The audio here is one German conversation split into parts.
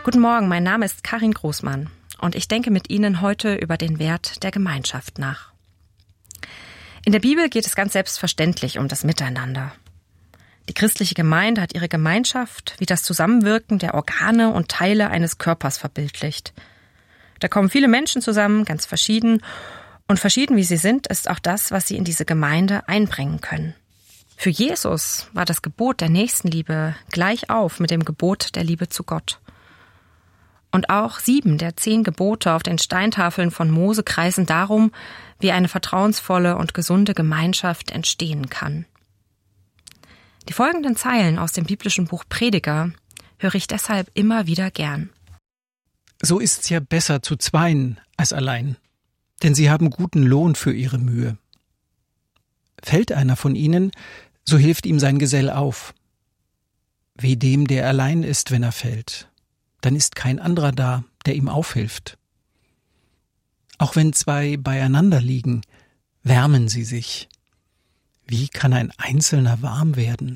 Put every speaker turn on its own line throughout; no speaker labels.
Guten Morgen, mein Name ist Karin Großmann und ich denke mit Ihnen heute über den Wert der Gemeinschaft nach. In der Bibel geht es ganz selbstverständlich um das Miteinander. Die christliche Gemeinde hat ihre Gemeinschaft wie das Zusammenwirken der Organe und Teile eines Körpers verbildlicht. Da kommen viele Menschen zusammen, ganz verschieden, und verschieden wie sie sind, ist auch das, was sie in diese Gemeinde einbringen können. Für Jesus war das Gebot der Nächstenliebe gleich auf mit dem Gebot der Liebe zu Gott. Und auch 7 der 10 Gebote auf den Steintafeln von Mose kreisen darum, wie eine vertrauensvolle und gesunde Gemeinschaft entstehen kann. Die folgenden Zeilen aus dem biblischen Buch Prediger höre ich deshalb immer wieder gern.
So ist's ja besser zu zweien als allein, denn sie haben guten Lohn für ihre Mühe. Fällt einer von ihnen, so hilft ihm sein Gesell auf. Weh dem, der allein ist, wenn er fällt. Dann ist kein anderer da, der ihm aufhilft. Auch wenn 2 beieinander liegen, wärmen sie sich. Wie kann ein Einzelner warm werden?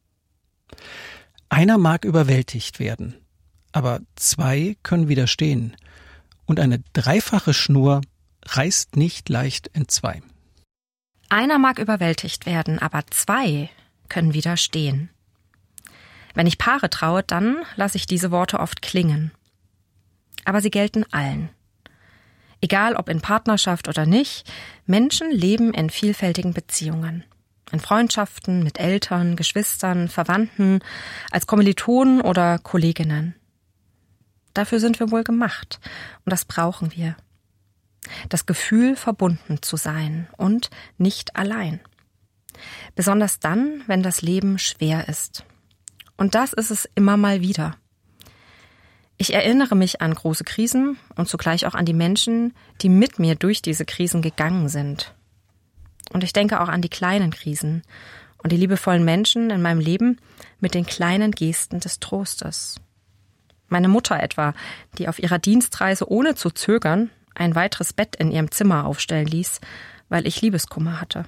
Einer mag überwältigt werden, aber 2 können widerstehen, und eine dreifache Schnur reißt nicht leicht entzwei.
Einer mag überwältigt werden, aber 2 können widerstehen. Wenn ich Paare traue, dann lasse ich diese Worte oft klingen. Aber sie gelten allen. Egal ob in Partnerschaft oder nicht, Menschen leben in vielfältigen Beziehungen. In Freundschaften, mit Eltern, Geschwistern, Verwandten, als Kommilitonen oder Kolleginnen. Dafür sind wir wohl gemacht und das brauchen wir. Das Gefühl, verbunden zu sein und nicht allein. Besonders dann, wenn das Leben schwer ist. Und das ist es immer mal wieder. Ich erinnere mich an große Krisen und zugleich auch an die Menschen, die mit mir durch diese Krisen gegangen sind. Und ich denke auch an die kleinen Krisen und die liebevollen Menschen in meinem Leben mit den kleinen Gesten des Trostes. Meine Mutter etwa, die auf ihrer Dienstreise ohne zu zögern ein weiteres Bett in ihrem Zimmer aufstellen ließ, weil ich Liebeskummer hatte.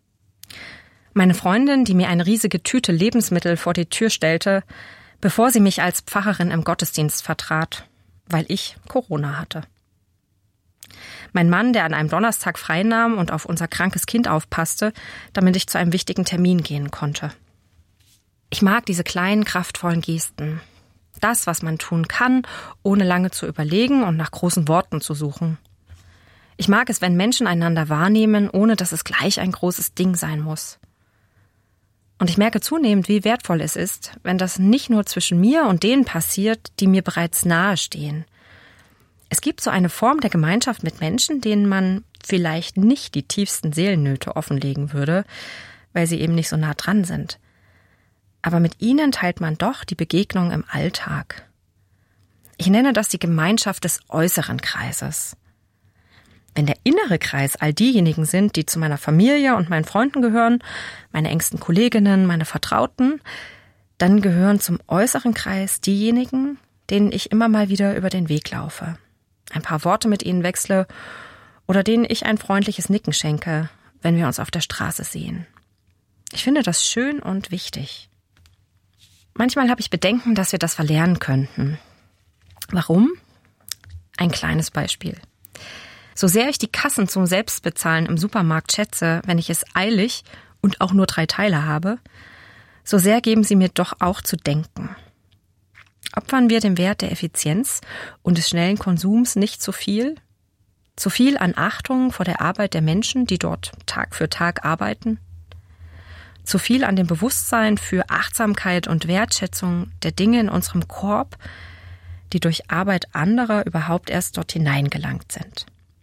Meine Freundin, die mir eine riesige Tüte Lebensmittel vor die Tür stellte, bevor sie mich als Pfarrerin im Gottesdienst vertrat, weil ich Corona hatte. Mein Mann, der an einem Donnerstag freinahm und auf unser krankes Kind aufpasste, damit ich zu einem wichtigen Termin gehen konnte. Ich mag diese kleinen, kraftvollen Gesten. Das, was man tun kann, ohne lange zu überlegen und nach großen Worten zu suchen. Ich mag es, wenn Menschen einander wahrnehmen, ohne dass es gleich ein großes Ding sein muss. Und ich merke zunehmend, wie wertvoll es ist, wenn das nicht nur zwischen mir und denen passiert, die mir bereits nahe stehen. Es gibt so eine Form der Gemeinschaft mit Menschen, denen man vielleicht nicht die tiefsten Seelennöte offenlegen würde, weil sie eben nicht so nah dran sind. Aber mit ihnen teilt man doch die Begegnung im Alltag. Ich nenne das die Gemeinschaft des äußeren Kreises. Wenn der innere Kreis all diejenigen sind, die zu meiner Familie und meinen Freunden gehören, meine engsten Kolleginnen, meine Vertrauten, dann gehören zum äußeren Kreis diejenigen, denen ich immer mal wieder über den Weg laufe, ein paar Worte mit ihnen wechsle oder denen ich ein freundliches Nicken schenke, wenn wir uns auf der Straße sehen. Ich finde das schön und wichtig. Manchmal habe ich Bedenken, dass wir das verlernen könnten. Warum? Ein kleines Beispiel. So sehr ich die Kassen zum Selbstbezahlen im Supermarkt schätze, wenn ich es eilig und auch nur 3 Teile habe, so sehr geben sie mir doch auch zu denken. Opfern wir dem Wert der Effizienz und des schnellen Konsums nicht zu viel? Zu viel an Achtung vor der Arbeit der Menschen, die dort Tag für Tag arbeiten? Zu viel an dem Bewusstsein für Achtsamkeit und Wertschätzung der Dinge in unserem Korb, die durch Arbeit anderer überhaupt erst dort hineingelangt sind?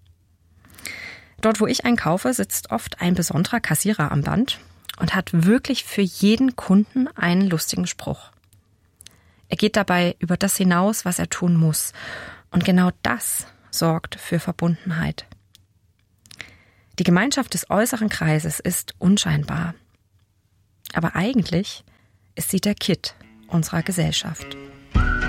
Dort, wo ich einkaufe, sitzt oft ein besonderer Kassierer am Band und hat wirklich für jeden Kunden einen lustigen Spruch. Er geht dabei über das hinaus, was er tun muss. Und genau das sorgt für Verbundenheit. Die Gemeinschaft des äußeren Kreises ist unscheinbar. Aber eigentlich ist sie der Kitt unserer Gesellschaft.